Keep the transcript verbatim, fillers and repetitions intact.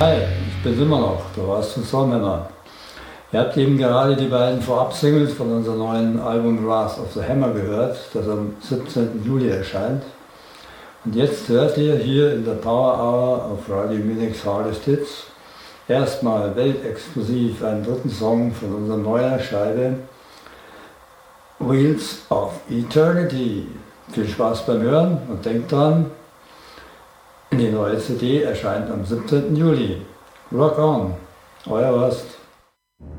Hi, ich bin immer noch, du warst ein Soulmänner. Ihr habt eben gerade die beiden Vorab-Singles von unserem neuen Album Wrath of the Hammer gehört, das am siebzehnten Juli erscheint. Und jetzt hört ihr hier in der Power Hour auf Radio Munich's Hardest Hits erstmal weltexklusiv einen dritten Song von unserer neuen Scheibe Wheels of Eternity. Viel Spaß beim Hören und denkt dran, die neue C D erscheint am siebzehnten Juli. Rock on, euer Horst.